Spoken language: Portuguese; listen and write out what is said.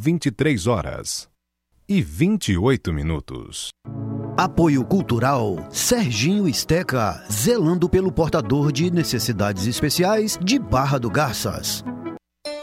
23h28. Apoio Cultural Serginho Esteca, zelando pelo portador de necessidades especiais de Barra do Garças.